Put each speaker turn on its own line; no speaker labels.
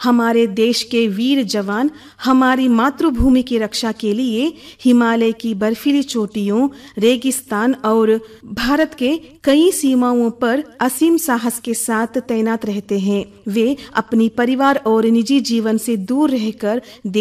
हमारे देश के वीर जवान हमारी मातृभूमि की रक्षा के लिए हिमालय की बर्फीली चोटियों, रेगिस्तान और भारत के कई सीमाओं पर असीम साहस के साथ तैनात रहते हैं। वे अपनी परिवार और निजी जीवन से दूर रहकर